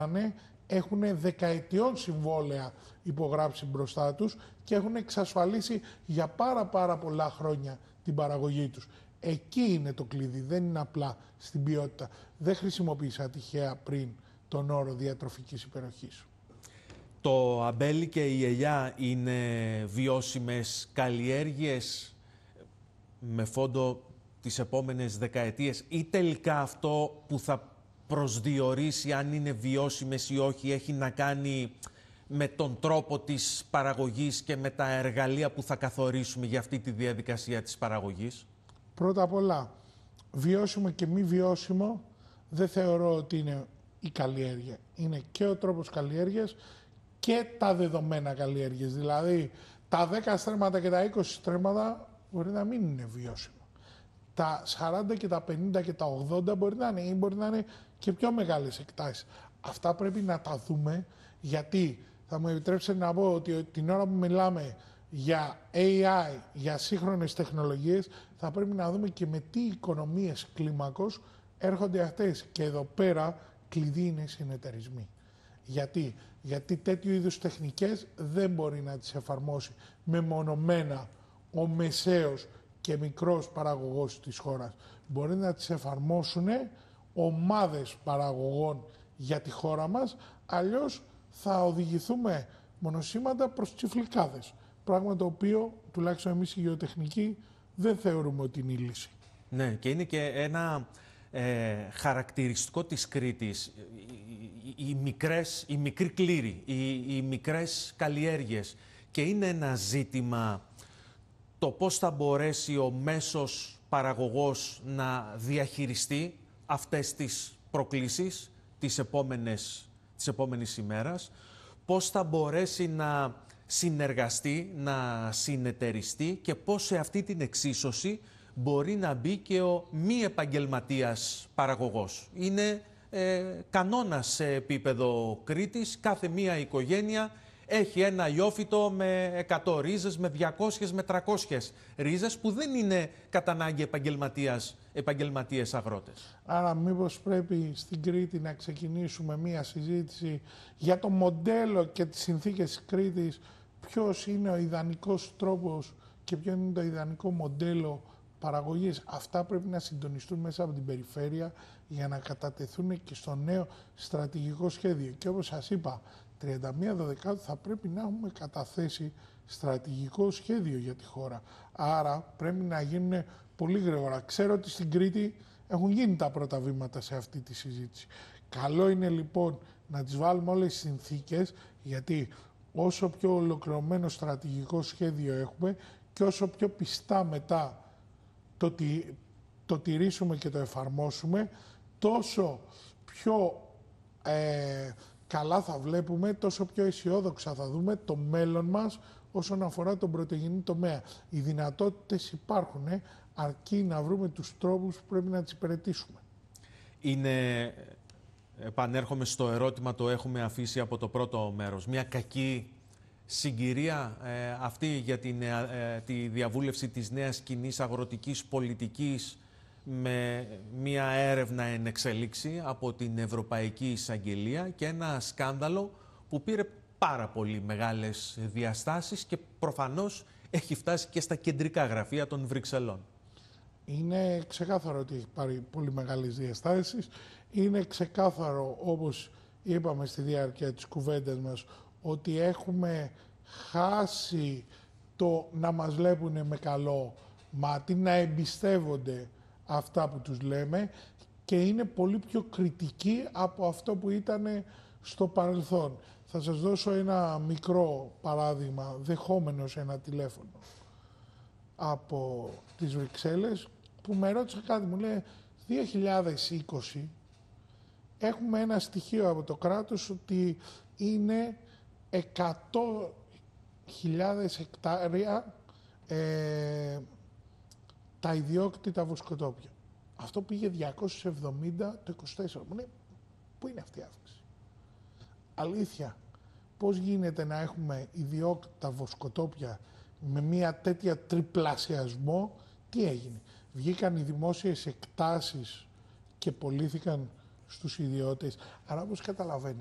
έχουν δεκαετιών συμβόλαια υπογράψει μπροστά τους και έχουν εξασφαλίσει για πάρα πολλά χρόνια την παραγωγή τους. Εκεί είναι το κλειδί, δεν είναι απλά στην ποιότητα. Δεν χρησιμοποίησα τυχαία πριν τον όρο διατροφικής υπεροχής. Το αμπέλι και η ελιά είναι βιώσιμες καλλιέργειες με φόντο τις επόμενες δεκαετίες, ή τελικά αυτό που θα προσδιορίσει αν είναι βιώσιμες ή όχι έχει να κάνει με τον τρόπο της παραγωγής και με τα εργαλεία που θα καθορίσουμε για αυτή τη διαδικασία της παραγωγής? Πρώτα απ' όλα, βιώσιμο και μη βιώσιμο δεν θεωρώ ότι είναι η καλλιέργεια. Είναι και ο τρόπος καλλιέργειας και τα δεδομένα καλλιέργειας. Δηλαδή, τα 10 στρέμματα και τα 20 στρέμματα μπορεί να μην είναι βιώσιμα. Τα 40 και τα 50 και τα 80 μπορεί να είναι, ή μπορεί να είναι και πιο μεγάλες εκτάσεις. Αυτά πρέπει να τα δούμε, γιατί θα μου επιτρέψετε να πω ότι την ώρα που μιλάμε για AI, για σύγχρονες τεχνολογίες, θα πρέπει να δούμε και με τι οικονομίες κλίμακος έρχονται αυτές. Και εδώ πέρα κλειδί είναι οι συνεταιρισμοί. Γιατί τέτοιου είδους τεχνικές δεν μπορεί να τις εφαρμόσει μεμονωμένα ο μεσαίος και μικρός παραγωγός της χώρας. Μπορεί να τις εφαρμόσουν ομάδες παραγωγών για τη χώρα μας, αλλιώς θα οδηγηθούμε μονοσήμαντα προς τσιφλικάδες. Πράγμα το οποίο, τουλάχιστον εμείς οι γεωτεχνικοί, δεν θεωρούμε ότι είναι η λύση. Ναι, και είναι και ένα χαρακτηριστικό της Κρήτης, οι μικροί κλήροι, οι μικρές καλλιέργειες. Και είναι ένα ζήτημα το πώς θα μπορέσει ο μέσος παραγωγός να διαχειριστεί αυτές τις προκλήσεις της επόμενης ημέρας, πώς θα μπορέσει να συνεργαστεί, να συνεταιριστεί και πώς σε αυτή την εξίσωση μπορεί να μπει και ο μη επαγγελματίας παραγωγός. Είναι κανόνας σε επίπεδο Κρήτης, κάθε μία οικογένεια έχει ένα ιόφυτο με 100 ρίζες, με 200, με 300 ρίζες, που δεν είναι κατά ανάγκη επαγγελματίες αγρότες. Άρα μήπως πρέπει στην Κρήτη να ξεκινήσουμε μία συζήτηση για το μοντέλο και τις συνθήκες της Κρήτης, ποιος είναι ο ιδανικός τρόπος και ποιο είναι το ιδανικό μοντέλο παραγωγής. Αυτά πρέπει να συντονιστούν μέσα από την περιφέρεια για να κατατεθούν και στο νέο στρατηγικό σχέδιο. Και όπως σας είπα, 31 Δεκάτου θα πρέπει να έχουμε καταθέσει στρατηγικό σχέδιο για τη χώρα. Άρα πρέπει να γίνουν πολύ γρήγορα. Ξέρω ότι στην Κρήτη έχουν γίνει τα πρώτα βήματα σε αυτή τη συζήτηση. Καλό είναι λοιπόν να τις βάλουμε όλες τις συνθήκες, γιατί όσο πιο ολοκληρωμένο στρατηγικό σχέδιο έχουμε και όσο πιο πιστά μετά το τηρήσουμε και το εφαρμόσουμε, τόσο πιο καλά θα βλέπουμε, τόσο πιο αισιόδοξα θα δούμε το μέλλον μας όσον αφορά τον πρωτογενή τομέα. Οι δυνατότητες υπάρχουν, αρκεί να βρούμε τους τρόπους που πρέπει να τις υπηρετήσουμε. Επανέρχομαι στο ερώτημα, το έχουμε αφήσει από το πρώτο μέρος. Μια κακή συγκυρία αυτή για τη διαβούλευση της νέας κοινής αγροτικής πολιτικής, με μια έρευνα εν εξελίξη από την Ευρωπαϊκή Εισαγγελία και ένα σκάνδαλο που πήρε πάρα πολύ μεγάλες διαστάσεις και προφανώς έχει φτάσει και στα κεντρικά γραφεία των Βρυξελών. Είναι ξεκάθαρο ότι έχει πάρει πολύ μεγάλες διαστάσεις. Είναι ξεκάθαρο, όπως είπαμε στη διάρκεια της κουβέντας μας, ότι έχουμε χάσει το να μας βλέπουν με καλό μάτι, να εμπιστεύονται αυτά που τους λέμε, και είναι πολύ πιο κριτικοί από αυτό που ήταν στο παρελθόν. Θα σας δώσω ένα μικρό παράδειγμα, δεχόμενος ένα τηλέφωνο από τις Βρυξέλλες, που με ρώτησε κάτι, μου λέει 2020 έχουμε ένα στοιχείο από το κράτος ότι είναι 100.000 εκτάρια τα ιδιόκτητα βοσκοτόπια. Αυτό πήγε 270 το 24. Μου λέει, πού είναι αυτή η αύξηση? Αλήθεια, πώς γίνεται να έχουμε ιδιόκτητα βοσκοτόπια με μια τέτοια τριπλασιασμό? Τι έγινε? Βγήκαν οι δημόσιες εκτάσεις και πωλήθηκαν στους ιδιώτες. Άρα, όπως καταλαβαίνετε,